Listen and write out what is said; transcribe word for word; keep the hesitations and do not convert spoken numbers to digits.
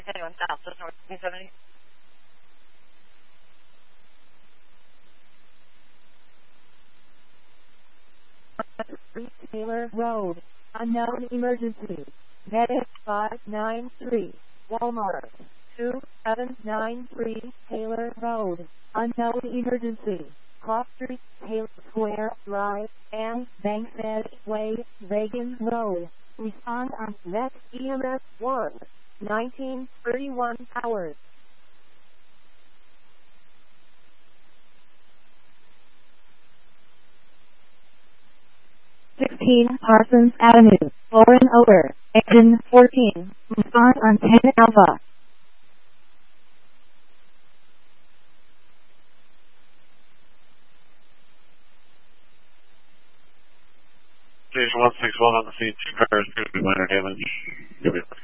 six eighty-one South, just north two seventy. Taylor Road. Unknown emergency. Medic five nine three. Walmart. two seven nine three Taylor Road. Unknown emergency. Cross Street, Taylor Square Drive, and Bankhead Way, Reagan Road. Respond on next E M S one. nineteen thirty-one hours. sixteen Parsons Avenue, Lauren over, engine fourteen, respond on ten Alpha. Station one six one on the scene, two cars, could be minor damage.